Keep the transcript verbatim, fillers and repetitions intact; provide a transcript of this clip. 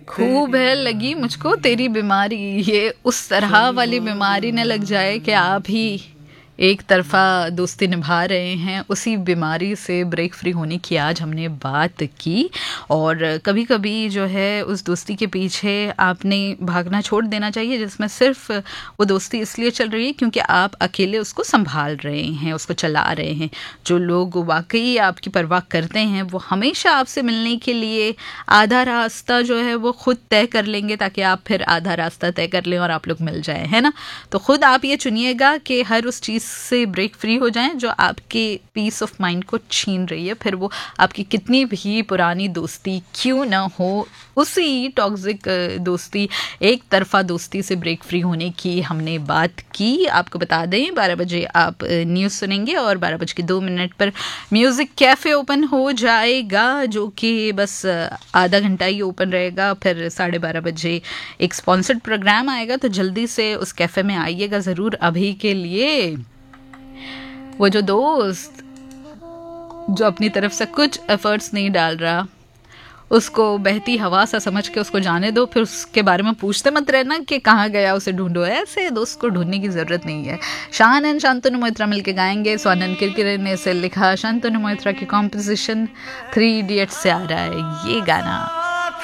खूब है लगी मुझको तेरी बीमारी, ये उस तरह वाली बीमारी न लग जाए कि आप ही एक तरफा दोस्ती निभा रहे हैं, उसी बीमारी से ब्रेक फ्री होने की आज हमने बात की। और कभी कभी जो है उस दोस्ती के पीछे आपने भागना छोड़ देना चाहिए जिसमें सिर्फ वो दोस्ती इसलिए चल रही है क्योंकि आप अकेले उसको संभाल रहे हैं, उसको चला रहे हैं। जो लोग वाकई आपकी परवाह करते हैं वो हमेशा आपसे मिलने के लिए आधा रास्ता जो है वो खुद तय कर लेंगे ताकि आप फिर आधा रास्ता तय कर लें और आप लोग मिल जाएं, है ना। तो खुद आप ये चुनिएगा कि हर उस चीज़ से ब्रेक फ्री हो जाएं जो आपके पीस ऑफ माइंड को छीन रही है, फिर वो आपकी कितनी भी पुरानी दोस्ती क्यों ना हो। उसी टॉक्सिक दोस्ती, एक तरफा दोस्ती से ब्रेक फ्री होने की हमने बात की। आपको बता दें बारह बजे आप न्यूज़ सुनेंगे और बारह बज के दो मिनट पर म्यूज़िक कैफ़े ओपन हो जाएगा जो कि बस आधा घंटा ही ओपन रहेगा। फिर साढ़े बारह बजे एक स्पॉन्सर्ड प्रोग्राम आएगा, तो जल्दी से उस कैफ़े में आइएगा ज़रूर। अभी के लिए वो जो दोस्त जो अपनी तरफ से कुछ एफर्ट्स नहीं डाल रहा उसको बहती हवा सा समझ के उसको जाने दो, फिर उसके बारे में पूछते मत रहना कि कहाँ गया, उसे ढूंढो। ऐसे दोस्त को ढूंढने की ज़रूरत नहीं है। शान एंड शांतनु मोहित्रा मिलके गाएंगे, स्वानन किरकिरे ने से लिखा, शांतनु मोहित्रा की कॉम्पोजिशन, थ्री इडियट्स से आ रहा है ये गाना।